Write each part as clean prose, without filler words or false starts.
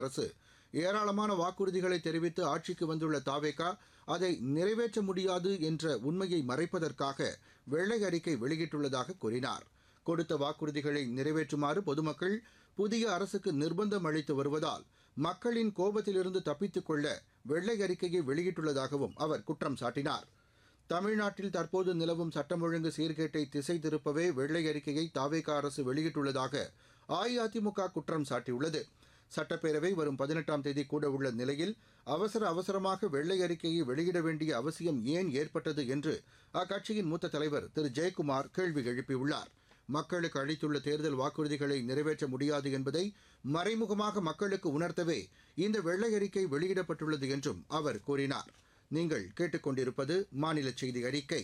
அரசு ஏராளமான வாக்குறுதிகளை தெரிவித்து ஆட்சிக்கு வந்துள்ள தாவேகா அதை நிறைவேற்ற முடியாது என்ற உண்மையை மறைப்பதற்காக வெள்ளை அறிக்கை வெளியிட்டுள்ளதாக கூறினார். கொடுத்த வாக்குறுதிகளை நிறைவேற்றுமாறு பொதுமக்கள் புதிய அரசுக்கு நிர்பந்தம் அளித்து வருவதால் மக்களின் கோபத்திலிருந்து தப்பித்துக் கொள்ள வெள்ளை அறிக்கையை வெளியிட்டுள்ளதாகவும் அவர் குற்றம் சாட்டினார். தமிழ்நாட்டில் தற்போது நிலவும் சட்டம் ஒழுங்கு சீர்கேட்டை திசை திருப்பவே வெள்ளை அறிக்கையை தாவேகா அரசு வெளியிட்டுள்ளதாக அஇஅதிமுக குற்றம் சாட்டியுள்ளது. சட்டப்பேரவை வரும் 18ஆம் தேதி கூட உள்ள நிலையில் அவசரமாக வெள்ளை அறிக்கையை வெளியிட வேண்டிய அவசியம் ஏன் ஏற்பட்டது என்று அக்கட்சியின் மூத்த தலைவர் திரு ஜெயக்குமார் கேள்வி எழுப்பியுள்ளார். மக்களுக்கு அளித்துள்ள தேர்தல் வாக்குறுதிகளை நிறைவேற்ற முடியாது என்பதை மறைமுகமாக மக்களுக்கு உணர்த்தவே இந்த வெள்ளை அறிக்கை வெளியிடப்பட்டுள்ளது என்றும் அவர் கூறினார். நீங்கள் கேட்டுக்கொண்டிருப்பது மாநில செய்தி அறிக்கை.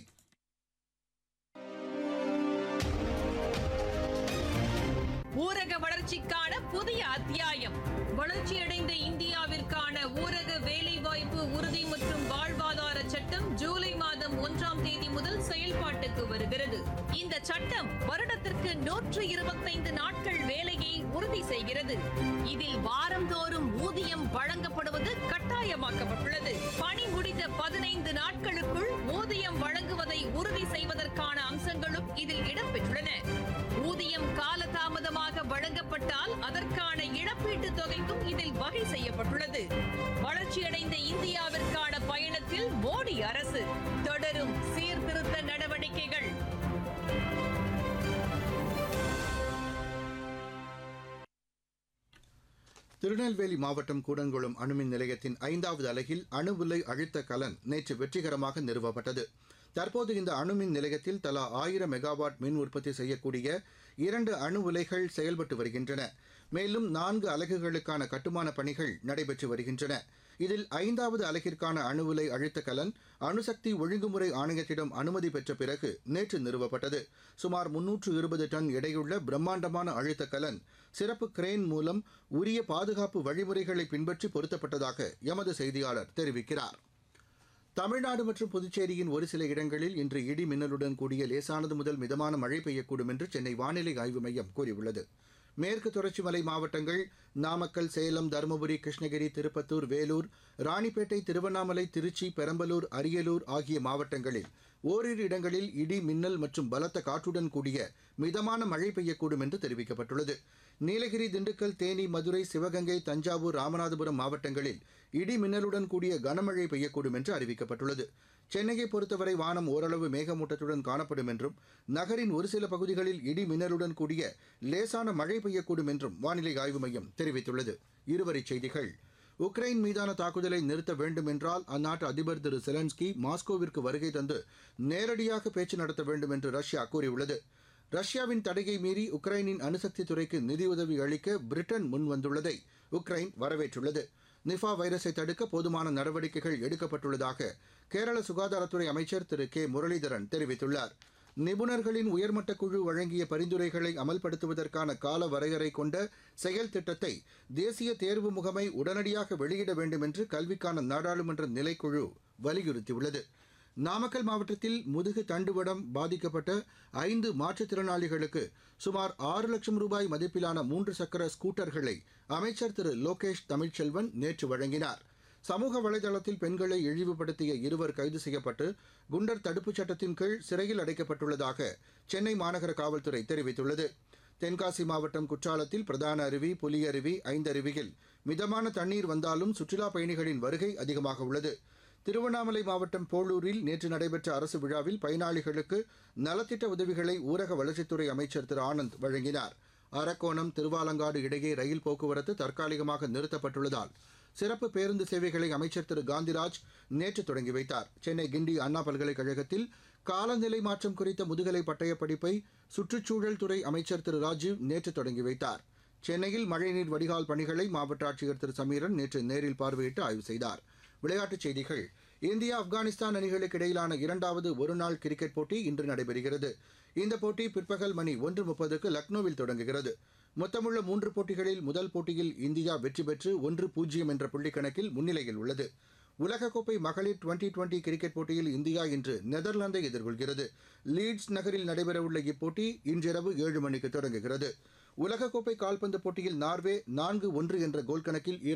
ஊரக வளர்ச்சிக்கான புதிய அத்தியாயம். வளர்ச்சியடைந்த இந்தியாவிற்கான ஊரக வேலைவாய்ப்பு உறுதி மற்றும் வாழ்வாதார சட்டம் ஜூலை மாதம் 1ஆம் தேதி முதல் செயல்பாட்டுக்கு வருகிறது. இந்த சட்டம் வருடத்திற்கு 125 நாட்கள் வேலையை உறுதி செய்கிறது. இதில் வாரந்தோறும் ஊதியம் வழங்கப்படுவது கட்டாயமாக்கப்பட்டுள்ளது. பணி முடிந்த 15 நாட்களுக்குள் ஊதியம் வழங்குவதை உறுதி செய்வதற்கான அம்சங்களும் இதில் இடம்பெற்றுள்ளன. ஊதியம் காலதாமதமாக வழங்கப்பட்டால் அதற்கான இழப்பீட்டுத் தொகைக்கும் இதில் வகை செய்யப்பட்டுள்ளது. வளர்ச்சியடைந்த இந்தியாவிற்கான பயணத்தில் மோடி அரசு தொடரும் சீர்திருத்த நடவடிக்கைகள். திருநெல்வேலி மாவட்டம் கூடங்குளம் அணுமின் நிலையத்தின் 5வது அலகில் அணு உலை அழுத்த கலன் நேற்று வெற்றிகரமாக நிறுவப்பட்டது. தற்போது இந்த அணுமின் நிலையத்தில் தலா 1000 மெகாவாட் மின் உற்பத்தி செய்யக்கூடிய 2 அணு உலைகள் செயல்பட்டு வருகின்றன. மேலும் 4 அலகுகளுக்கான கட்டுமான பணிகள் நடைபெற்று வருகின்றன. இதில் 5வது அலகிற்கான அணு உலை அழுத்த கலன் அணுசக்தி ஒழுங்குமுறை ஆணையத்திடம் அனுமதி பெற்ற பிறகு நேற்று நிறுவப்பட்டது. சுமார் 320 டன் எடையுள்ள பிரம்மாண்டமான அழுத்த கலன் சிறப்பு கிரேன் மூலம் உரிய பாதுகாப்பு வழிமுறைகளை பின்பற்றி பொருத்தப்பட்டதாக எமது செய்தியாளர் தெரிவிக்கிறார். தமிழ்நாடு மற்றும் புதுச்சேரியின் ஒரு சில இடங்களில் இன்று இடி மின்னலுடன் கூடிய லேசானது முதல் மிதமான மழை பெய்யக்கூடும் என்று சென்னை வானிலை ஆய்வு மையம் கூறியுள்ளது. மேற்கு தொடர்ச்சி மலை மாவட்டங்கள் நாமக்கல், சேலம், தருமபுரி, கிருஷ்ணகிரி, திருப்பத்தூர், வேலூர், ராணிப்பேட்டை, திருவண்ணாமலை, திருச்சி, பெரம்பலூர், அரியலூர் ஆகிய மாவட்டங்களில் ஓரிரு இடங்களில் இடி மின்னல் மற்றும் பலத்த காற்றுடன் கூடிய மிதமான மழை பெய்யக்கூடும் என்று தெரிவிக்கப்பட்டுள்ளது. நீலகிரி, திண்டுக்கல், தேனி, மதுரை, சிவகங்கை, தஞ்சாவூர், ராமநாதபுரம் மாவட்டங்களில் இடி மின்னலுடன் கூடிய கனமழை பெய்யக்கூடும் என்று அறிவிக்கப்பட்டுள்ளது. சென்னையை பொறுத்தவரை வானம் ஓரளவு மேகமூட்டத்துடன் காணப்படும் என்றும் நகரின் ஒரு சில பகுதிகளில் இடி மின்னலுடன் கூடிய லேசான மழை பெய்யக்கூடும் என்றும் வானிலை ஆய்வு மையம் தெரிவித்துள்ளது. இருவரிச் செய்திகள். உக்ரைன் மீதான தாக்குதலை நிறுத்த வேண்டும் என்றால் அந்நாட்டு அதிபர் திரு செலன்ஸ்கி மாஸ்கோவிற்கு வருகை தந்து நேரடியாக பேச்சு நடத்த வேண்டும் என்று ரஷ்யா கூறியுள்ளது. ரஷ்யாவின் தடையை மீறி உக்ரைனின் அணுசக்தி துறைக்கு நிதியுதவி அளிக்க பிரிட்டன் முன்வந்துள்ளதை உக்ரைன் வரவேற்றுள்ளது. நிஃபா வைரஸை தடுக்க போதுமான நடவடிக்கைகள் எடுக்கப்பட்டுள்ளதாக கேரள சுகாதாரத்துறை அமைச்சர் திரு கே முரளிதரன் தெரிவித்துள்ளார். நிபுணர்களின் உயர்மட்ட குழு வழங்கிய பரிந்துரைகளை அமல்படுத்துவதற்கான கால வரையறை கொண்ட செயல் திட்டத்தை தேசிய தேர்வு முகமை உடனடியாக வெளியிட வேண்டும் என்று கல்விக்கான நாடாளுமன்ற நிலைக்குழு வலியுறுத்தியுள்ளது. நாமக்கல் மாவட்டத்தில் முதுகு தண்டுவடம் பாதிக்கப்பட்ட 5 மாற்றுத்திறனாளிகளுக்கு சுமார் 6 லட்சம் ரூபாய் மதிப்பிலான 3 சக்கர ஸ்கூட்டர்களை அமைச்சர் திரு லோகேஷ் தமிழ்ச்செல்வன் நேற்று வழங்கினார். சமூக வலைதளத்தில் பெண்களை இழிவுபடுத்திய 2 கைது செய்யப்பட்டு குண்டர் தடுப்புச் சட்டத்தின் கீழ் சிறையில் அடைக்கப்பட்டுள்ளதாக சென்னை மாநகர காவல்துறை தெரிவித்துள்ளது. தென்காசி மாவட்டம் குற்றாலத்தில் பிரதான அருவி, புலியருவி, ஐந்தருவியில் மிதமான தண்ணீர் வந்தாலும் சுற்றுலாப் பயணிகளின் வருகை அதிகமாக உள்ளது. திருவண்ணாமலை மாவட்டம் போளூரில் நேற்று நடைபெற்ற அரசு விழாவில் பயனாளிகளுக்கு நலத்திட்ட உதவிகளை ஊரக வளர்ச்சித்துறை அமைச்சர் திரு ஆனந்த் வழங்கினார். அரக்கோணம், திருவாலங்காடு இடையே ரயில் போக்குவரத்து தற்காலிகமாக நிறுத்தப்பட்டுள்ளதால் சிறப்பு பேருந்து சேவைகளை அமைச்சர் திரு காந்திராஜ் நேற்று தொடங்கி வைத்தார். சென்னை கிண்டி அண்ணா பல்கலைக்கழகத்தில் காலநிலை மாற்றம் குறித்த முதுகலை பட்டயப் படிப்பை சுற்றுச்சூழல் துறை அமைச்சர் திரு ராஜீவ் நேற்று தொடங்கி வைத்தார். சென்னையில் மழைநீர் வடிகால் பணிகளை மாவட்ட ஆட்சியர் திரு சமீரன் நேற்று நேரில் பார்வையிட்டு ஆய்வு செய்தார். விளையாட்டுச் செய்திகள். இந்தியா ஆப்கானிஸ்தான் அணிகளுக்கு இடையிலான 2வது ஒருநாள் கிரிக்கெட் போட்டி இன்று நடைபெறுகிறது. இந்த போட்டி பிற்பகல் மணி 1:30க்கு லக்னோவில் தொடங்குகிறது. மொத்தமுள்ள 3 போட்டிகளில் முதல் போட்டியில் இந்தியா வெற்றி பெற்று 1-0 என்ற புள்ளிக்கணக்கில் முன்னிலையில் உள்ளது. உலகக்கோப்பை மகளிர் டுவெண்டி கிரிக்கெட் போட்டியில் இந்தியா இன்று நெதர்லாந்தை எதிர்கொள்கிறது. லீட்ஸ் நகரில் நடைபெறவுள்ள இப்போட்டி இன்றிரவு 7 மணிக்கு தொடங்குகிறது. உலகக்கோப்பை கால்பந்து போட்டியில் நார்வே 4-1 என்ற கோல் கணக்கில்